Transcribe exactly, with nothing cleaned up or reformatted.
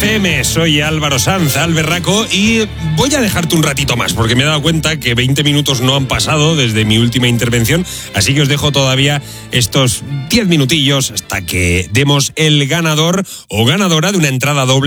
F M, soy Álvaro Sanz, Alberraco, y voy a dejarte un ratito más, porque me he dado cuenta que veinte minutos no han pasado desde mi última intervención, así que os dejo todavía estos diez minutillos hasta que demos el ganador o ganadora de una entrada doble